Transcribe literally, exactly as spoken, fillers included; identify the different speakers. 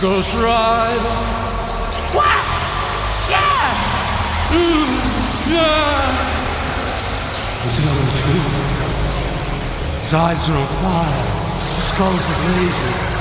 Speaker 1: Ghost Rider. What? Yeah! Mm, yeah! He's another two. His eyes are on fire. His skulls are blazing.